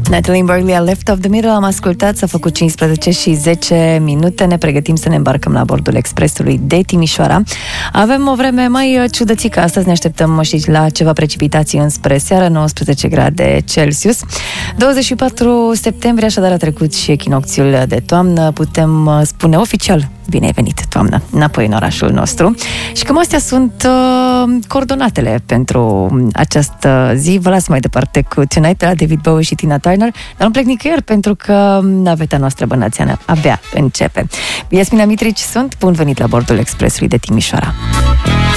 Natalie Imbruglia, Left of the Middle, am ascultat, s-a făcut 15 și 10 minute, ne pregătim să ne îmbarcăm la bordul expresului de Timișoara. Avem o vreme mai ciudățică, astăzi ne așteptăm și la ceva precipitații înspre seară, 19 grade Celsius. 24 septembrie, așadar a trecut și echinocțiul de toamnă, putem spune oficial, bine ai venit, toamnă, înapoi în orașul nostru. Și cam astea sunt coordonatele pentru această zi. Vă las mai departe cu Tonight de la David Bowie și Tina Turner, dar nu plec nicăieri pentru că naveta noastră bănațiană abia începe. Iasmina Mitrici sunt, bun venit la bordul expresului de Timișoara.